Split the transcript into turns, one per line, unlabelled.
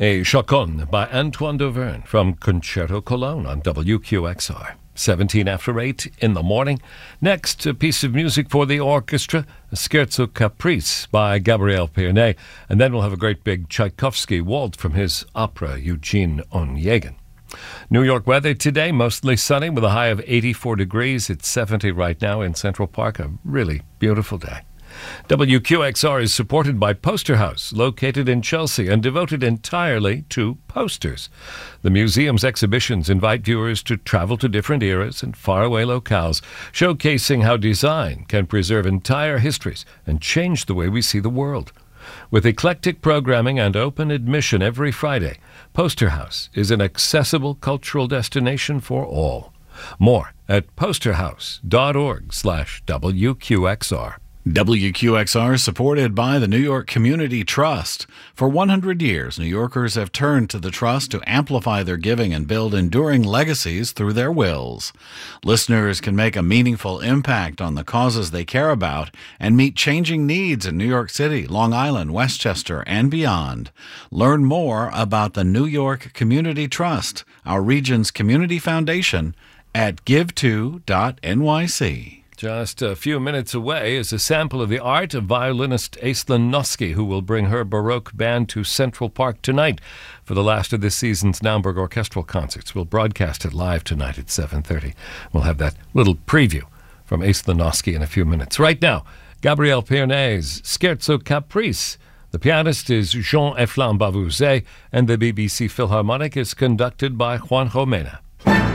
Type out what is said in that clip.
A Chaconne by Antoine Dauvergne from Concerto Cologne on WQXR. 17 after 8 in the morning. Next, a piece of music for the orchestra, a Scherzo Caprice by Gabriel Pierné. And then we'll have a great big Tchaikovsky waltz from his opera, Eugene Onegin. New York weather today, mostly sunny with a high of 84 degrees. It's 70 right now in Central Park. A really beautiful day. WQXR is supported by Poster House, located in Chelsea and devoted entirely to posters. The museum's exhibitions invite viewers to travel to different eras and faraway locales, showcasing how design can preserve entire histories and change the way we see the world. With eclectic programming and open admission every Friday, Poster House is an accessible cultural destination for all. More at posterhouse.org/WQXR.
WQXR is supported by the New York Community Trust. For 100 years, New Yorkers have turned to the Trust to amplify their giving and build enduring legacies through their wills. Listeners can make a meaningful impact on the causes they care about and meet changing needs in New York City, Long Island, Westchester, and beyond. Learn more about the New York Community Trust, our region's community foundation, at give2.nyc.
Just a few minutes away is a sample of the art of violinist Aislinn Noski, who will bring her Baroque band to Central Park tonight for the last of this season's Naumburg Orchestral Concerts. We'll broadcast it live tonight at 7:30. We'll have that little preview from Aislinn Noski in a few minutes. Right now, Gabriel Pierné's Scherzo Caprice. The pianist is Jean-Eflain Bavouzet, and the BBC Philharmonic is conducted by Juan Jomena.